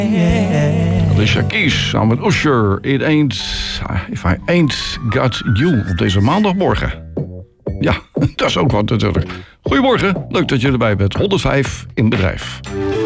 Dat is Shakies samen met Usher. If I ain't got you op deze maandagmorgen. Ja, dat is ook wat natuurlijk. Goedemorgen, leuk dat je erbij bent. 105 in bedrijf.